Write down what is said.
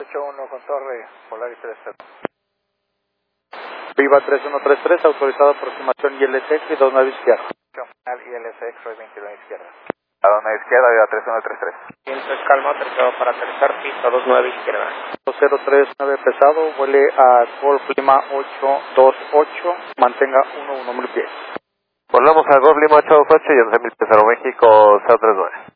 81 con torre, Polaris 30. Viva 3133, autorizado aproximación ILSX y 29 izquierda. Final ILSX, Roy 29 izquierda. A 29 izquierda, Viva 3133. Viento es calma, aterrizado para aterrizar, pista 29 izquierda. 2039 pesado, vuele a Golf Lima 828, mantenga 11.000 pies. Volvamos a Golf Lima 828 y 11.000 pies, México 039.